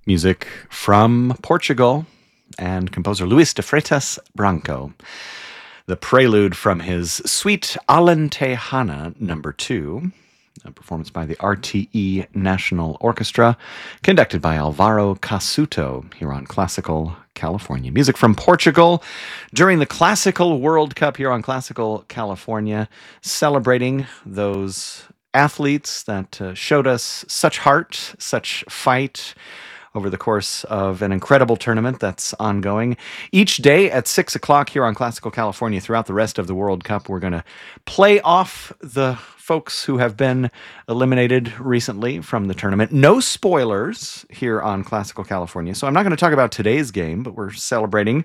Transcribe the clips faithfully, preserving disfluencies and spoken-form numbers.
Music from Portugal and composer Luis de Freitas Branco. The prelude from his Suite Alentejana number two, a performance by the R T E National Orchestra, conducted by Alvaro Casuto here on Classical California. Music from Portugal during the Classical World Cup here on Classical California, celebrating those athletes that uh, showed us such heart, such fight over the course of an incredible tournament that's ongoing. Each day at six o'clock here on Classical California throughout the rest of the World Cup, we're going to play off the folks who have been eliminated recently from the tournament. No spoilers here on Classical California, so I'm not going to talk about today's game, but we're celebrating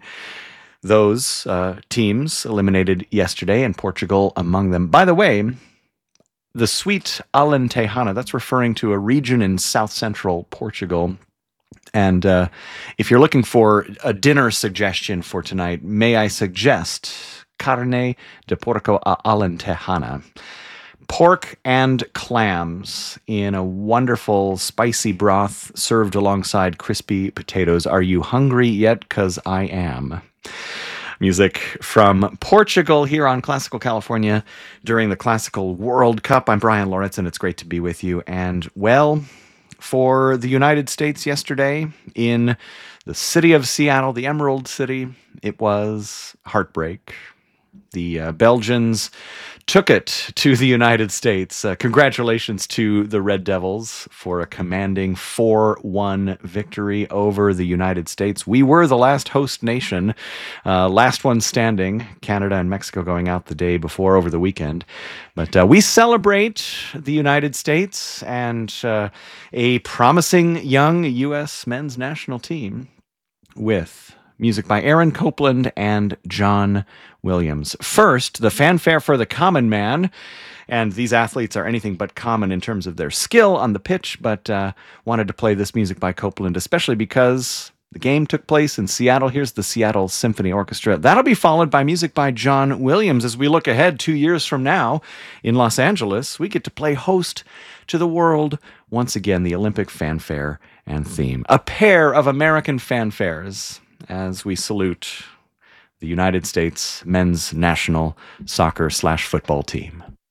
those uh, teams eliminated yesterday, and Portugal among them. By the way, the Suite Alentejana, that's referring to a region in south-central Portugal. And uh, if you're looking for a dinner suggestion for tonight, may I suggest carne de porco a alentejana. Pork and clams in a wonderful spicy broth served alongside crispy potatoes. Are you hungry yet? Because I am. Music from Portugal here on Classical California during the Classical World Cup. I'm Brian Loritz, and it's great to be with you. And, well, for the United States yesterday in the city of Seattle, the Emerald City, it was heartbreak. The uh, Belgians took it to the United States. Uh, congratulations to the Red Devils for a commanding four one victory over the United States. We were the last host nation, uh, last one standing, Canada and Mexico going out the day before over the weekend. But uh, we celebrate the United States and uh, a promising young U S men's national team with music by Aaron Copland and John Williams. First, the fanfare for the common man. And these athletes are anything but common in terms of their skill on the pitch, but uh, wanted to play this music by Copland, especially because the game took place in Seattle. Here's the Seattle Symphony Orchestra. That'll be followed by music by John Williams. As we look ahead two years from now in Los Angeles, we get to play host to the world once again, the Olympic fanfare and theme. A pair of American fanfares as we salute the United States men's national soccer slash football team.